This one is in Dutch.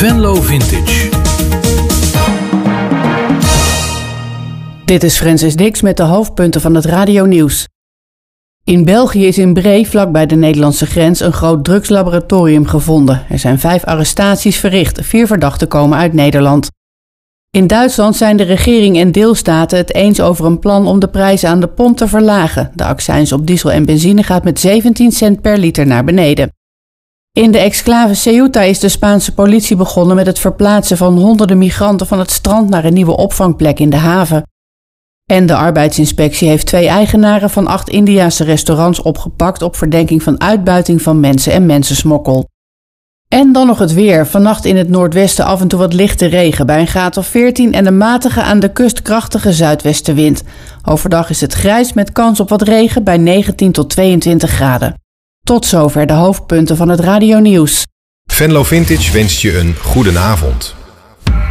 Venlo Vintage. Dit is Francis Dix met de hoofdpunten van het radionieuws. In België is in Bree, vlakbij de Nederlandse grens, een groot drugslaboratorium gevonden. Er zijn 5 arrestaties verricht, 4 verdachten komen uit Nederland. In Duitsland zijn de regering en deelstaten het eens over een plan om de prijzen aan de pomp te verlagen. De accijns op diesel en benzine gaat met 17 cent per liter naar beneden. In de exclave Ceuta is de Spaanse politie begonnen met het verplaatsen van honderden migranten van het strand naar een nieuwe opvangplek in de haven. En de arbeidsinspectie heeft 2 eigenaren van 8 Indiase restaurants opgepakt op verdenking van uitbuiting van mensen en mensensmokkel. En dan nog het weer. Vannacht in het noordwesten af en toe wat lichte regen bij een graad of 14 en een matige aan de kust krachtige zuidwestenwind. Overdag is het grijs met kans op wat regen bij 19 tot 22 graden. Tot zover de hoofdpunten van het radionieuws. Venlo Vintage wenst je een goedenavond.